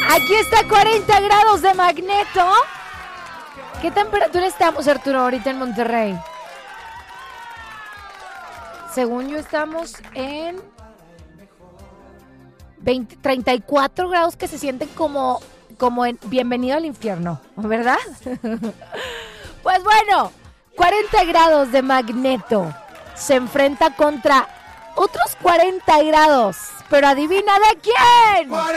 Aquí está 40 grados de Magneto. ¿Qué temperatura estamos, Arturo, ahorita en Monterrey? Según yo estamos en 34 grados que se sienten como en Bienvenido al Infierno, ¿verdad? Pues bueno, 40 grados de Magneto se enfrenta contra otros 40 grados. Pero adivina de quién.